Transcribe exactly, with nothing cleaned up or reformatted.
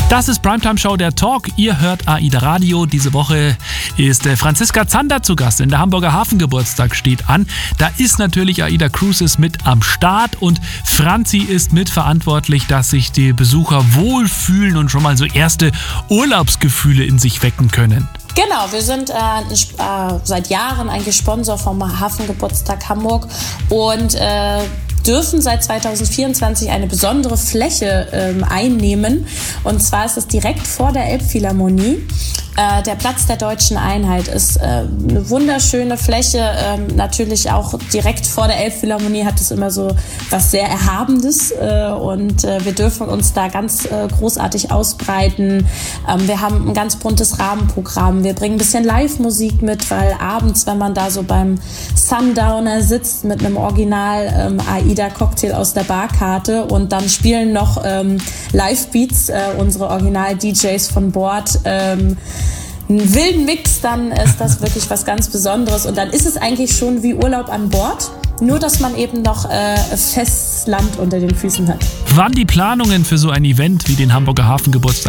Das ist Primetime Show, der Talk. Ihr hört AIDA Radio. Diese Woche ist Franziska Zander zu Gast. In der Hamburger Hafengeburtstag steht an. Da ist natürlich AIDA Cruises mit am Start und Franzi ist mitverantwortlich, dass sich die Besucher wohlfühlen und schon mal so erste Urlaubsgefühle in sich wecken können. Genau, wir sind äh, äh, seit Jahren ein Sponsor vom Hafengeburtstag Hamburg und äh, dürfen seit zwanzig vierundzwanzig eine besondere Fläche ähm, einnehmen. Und zwar ist es direkt vor der Elbphilharmonie. Äh, der Platz der Deutschen Einheit ist äh, eine wunderschöne Fläche. Ähm, natürlich auch direkt vor der Elbphilharmonie hat es immer so was sehr Erhabendes. Äh, und äh, wir dürfen uns da ganz äh, großartig ausbreiten. Ähm, wir haben ein ganz buntes Rahmenprogramm. Wir bringen ein bisschen Live-Musik mit, weil abends, wenn man da so beim Sundowner sitzt mit einem Original ähm, AIDA-Cocktail aus der Barkarte und dann spielen noch ähm, Live-Beats, äh, unsere Original-D Js von Bord, ähm, einen wilden Mix, dann ist das wirklich was ganz Besonderes. Und dann ist es eigentlich schon wie Urlaub an Bord, nur dass man eben noch äh, festes Land unter den Füßen hat. Wann die Planungen für so ein Event wie den Hamburger Hafengeburtstag